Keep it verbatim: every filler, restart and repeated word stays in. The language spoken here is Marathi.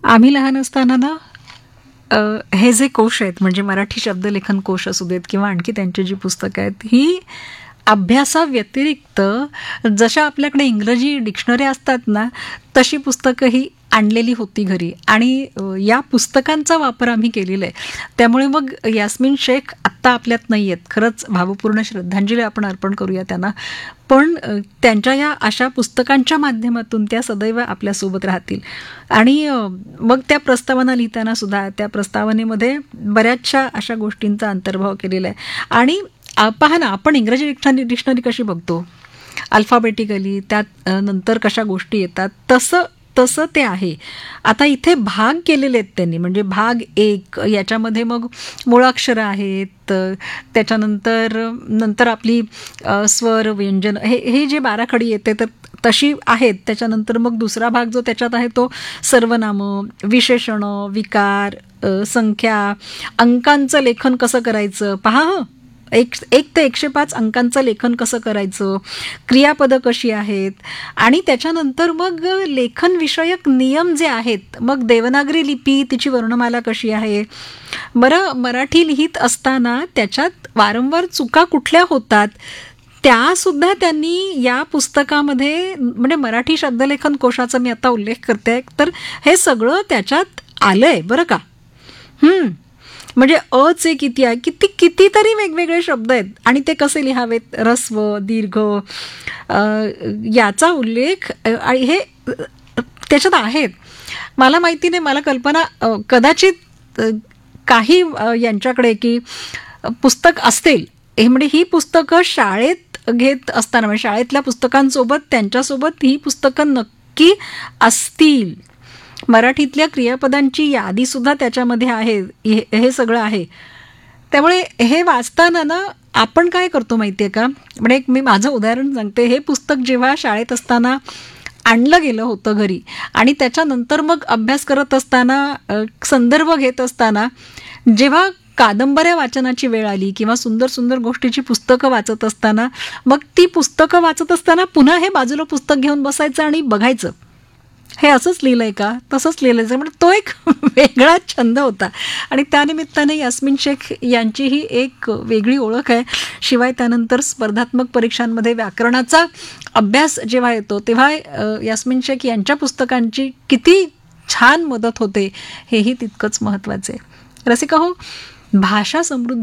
आम्ही लहान असताना ना अ, हे जे कोश आहेत म्हणजे मराठी शब्दलेखन कोश असू देत किंवा आणखी त्यांची जी पुस्तकं आहेत ही अभ्यासाव्यतिरिक्त जशा आपल्याकडे इंग्रजी डिक्शनरी असतात ना तशी पुस्तकं ही आणलेली होती घरी आणि अ, या पुस्तकांचा वापर आम्ही केलेला आहे. त्यामुळे मग यास्मिन शेख आत्ता आपल्यात नाही आहेत. खरंच भावपूर्ण श्रद्धांजली आपण अर्पण करूया त्यांना. पण अ, त्यांच्या या अशा पुस्तकांच्या माध्यमातून त्या सदैव आपल्यासोबत राहतील. आणि अ, मग त्या प्रस्तावना लिहिताना सुद्धा त्या प्रस्तावनेमध्ये बऱ्याचशा अशा गोष्टींचा अंतर्भाव केलेला आहे. आणि अ, पहा ना, आपण इंग्रजी डिक्शनरी डिक्शनरी कशी बघतो अल्फाबेटिकली त्यात अ, नंतर कशा गोष्टी येतात तसं तसं ते आहे. आता इथे भाग केलेले आहेत त्यांनी म्हणजे भाग एक याच्यामध्ये मग मुळाक्षरं आहेत, अ, त्याच्यानंतर नंतर आपली अ, स्वर व्यंजन हे हे जे बाराखडी येते तर तशी आहेत. त्याच्यानंतर मग दुसरा भाग जो त्याच्यात आहे तो सर्वनामं, विशेषणं, विकार, अ, संख्या, अंकांचं लेखन कसं करायचं पहा हं. एक एक ते एकशे पाच अंकांचं लेखन कसं करायचं, क्रियापदं कशी आहेत आणि त्याच्यानंतर मग लेखन विषयक नियम जे आहेत. मग देवनागरी लिपी तिची वर्णमाला कशी आहे. बरं, मराठी लिहित असताना त्याच्यात वारंवार चुका कुठल्या होतात त्यासुद्धा त्यांनी या पुस्तकामध्ये म्हणजे मराठी शब्दलेखन कोशाचा मी आता उल्लेख करते तर हे सगळं त्याच्यात आलंय बरं का. हम्म म्हणजे अचे किती आहे किती कितीतरी वेगवेगळे शब्द आहेत आणि ते कसे लिहावेत ऱ्हस्व दीर्घ अ, याचा उल्लेख अ, आणि हे अ, त्याच्यात आहेत. मला माहिती नाही, मला कल्पना अ, कदाचित अ, काही अ, यांच्याकडे की अ, पुस्तक असतील हे म्हणजे ही पुस्तकं शाळेत घेत असताना म्हणजे शाळेतल्या पुस्तकांसोबत त्यांच्यासोबत ही पुस्तकं नक्की असतील. मराठीतल्या क्रियापदांची यादी सुद्धा त्याच्यामध्ये आहे. हे हे सगळं आहे. त्यामुळे हे वाचताना ना आपण काय करतो माहिती आहे का, म्हणजे एक मी माझं उदाहरण सांगते. हे पुस्तक जेव्हा शाळेत असताना आणलं गेलं होतं घरी आणि त्याच्यानंतर मग अभ्यास करत असताना अ, संदर्भ घेत असताना जेव्हा कादंबऱ्या वाचनाची वेळ आली किंवा सुंदर सुंदर गोष्टीची पुस्तकं वाचत असताना मग ती पुस्तकं वाचत असताना पुन्हा हे बाजूला पुस्तक घेऊन बसायचं आणि बघायचं हे असंच लिहिलंय का तसंच लिहिलंय म्हणजे तो एक वेगळा छंद होता. आणि त्यानिमित्ताने यास्मिन शेख यांची ही एक वेगळी ओळख आहे. शिवाय त्यानंतर स्पर्धात्मक परीक्षांमध्ये व्याकरणाचा अभ्यास जेव्हा येतो तेव्हा अ, यास्मिन शेख यांच्या पुस्तकांची किती छान मदत होते हेही तितकंच महत्त्वाचं आहे. रसिका हो, भाषा समृद्ध